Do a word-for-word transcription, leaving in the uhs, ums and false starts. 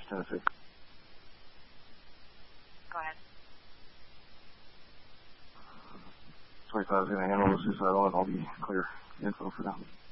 Tennessee. Go ahead. twenty-five is going to handle the suicidal, and I'll be clear info for them.